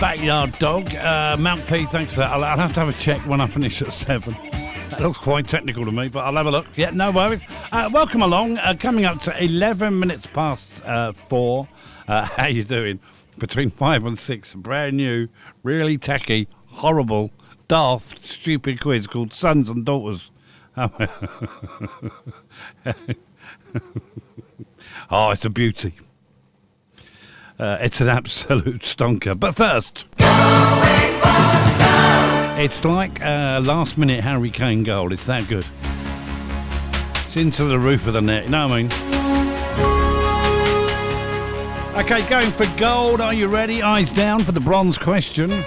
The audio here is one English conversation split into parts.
Backyard Dog. Mount P, thanks for that. I'll have to have a check when I finish at 7. That looks quite technical to me, but I'll have a look. Yeah, no worries. Welcome along. Coming up to 11 minutes past 4. How you doing? Between 5 and 6, a brand new, really tacky, horrible, daft, stupid quiz called Sons and Daughters. Oh, it's a beauty. It's an absolute stonker. But first, it's like last minute Harry Kane goal. It's that good. It's into the roof of the net, you know what I mean? Okay, going for gold. Are you ready? Eyes down for the bronze question.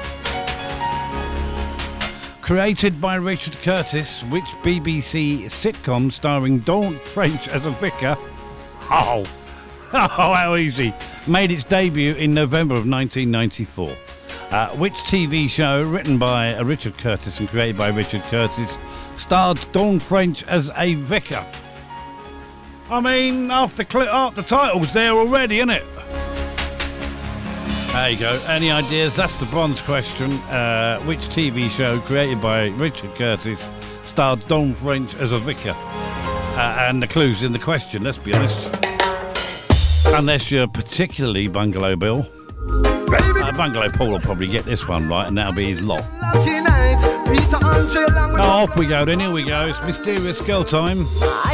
Created by Richard Curtis, which BBC sitcom starring Dawn French as a vicar? Oh, how easy. Made its debut in November of 1994. Which TV show, written by Richard Curtis and created by Richard Curtis, starred Dawn French as a vicar? I mean, half the title's there already, isn't it? There you go. Any ideas? That's the bronze question. Which TV show, created by Richard Curtis, starred Dawn French as a vicar? And the clue's in the question, let's be honest. Unless you're particularly Bungalow Bill. Bungalow Paul will probably get this one right, and that'll be his lot. Oh, off we go then. Here we go. It's Mysterious Girl time.